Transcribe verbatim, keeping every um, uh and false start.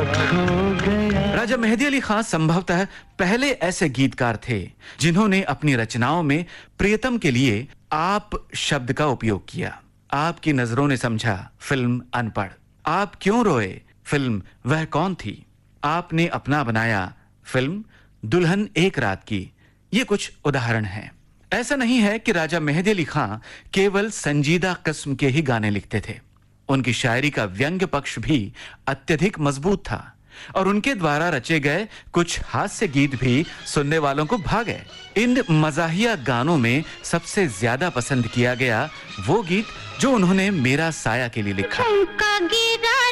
राजा मेहदी अली खां संभवतः पहले ऐसे गीतकार थे जिन्होंने अपनी रचनाओं में प्रियतम के लिए आप शब्द का उपयोग किया। आपकी नजरों ने समझा फिल्म अनपढ़, आप क्यों रोए फिल्म वह कौन थी, आपने अपना बनाया फिल्म दुल्हन एक रात की। ये कुछ उदाहरण हैं। ऐसा नहीं है कि राजा मेहदी अली खां केवल संजीदा किस्म के ही गाने लिखते थे। उनकी शायरी का व्यंग्य पक्ष भी अत्यधिक मजबूत था और उनके द्वारा रचे गए कुछ हास्य गीत भी सुनने वालों को भा गए। इन मजाहिया गानों में सबसे ज्यादा पसंद किया गया वो गीत जो उन्होंने मेरा साया के लिए लिखा।